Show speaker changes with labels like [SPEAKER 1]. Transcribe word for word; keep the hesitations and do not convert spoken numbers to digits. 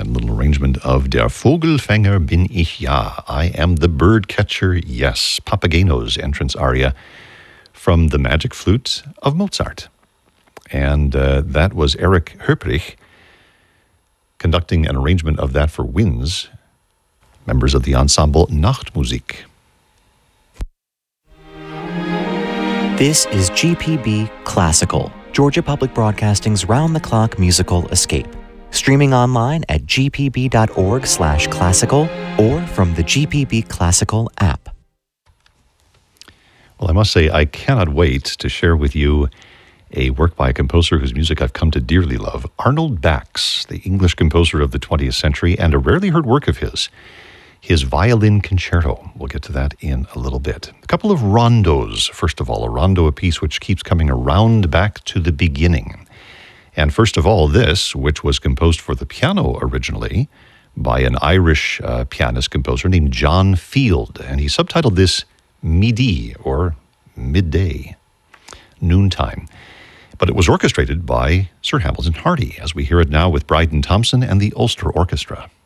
[SPEAKER 1] little arrangement of Der Vogelfänger bin ich ja. I am the bird catcher, yes. Papageno's entrance aria from The Magic Flute of Mozart. And uh, that was Erich Höprich conducting an arrangement of that for winds, members of the ensemble Nachtmusik.
[SPEAKER 2] This is G P B Classical, Georgia Public Broadcasting's round-the-clock musical escape. Streaming online at g p b dot org slash classical or from the G P B Classical app.
[SPEAKER 1] Well, I must say, I cannot wait to share with you a work by a composer whose music I've come to dearly love, Arnold Bax, the English composer of the twentieth century, and a rarely heard work of his, his Violin Concerto. We'll get to that in a little bit. A couple of rondos. First of all, a rondo, a piece which keeps coming around back to the beginning. And first of all, this, which was composed for the piano originally by an Irish uh, pianist-composer named John Field, and he subtitled this Midi, or midday, noontime. But it was orchestrated by Sir Hamilton Hardy, as we hear it now with Bryden Thompson and the Ulster Orchestra.